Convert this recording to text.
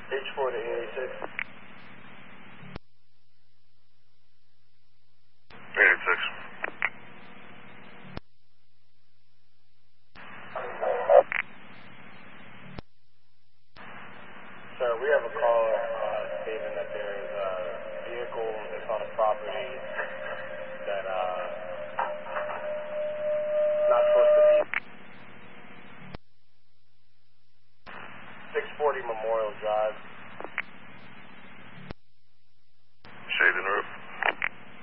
H4 to 86. 86. Sir, we have a caller stating that there is a vehicle that's on a property that not supposed to be. 640 Memorial Drive.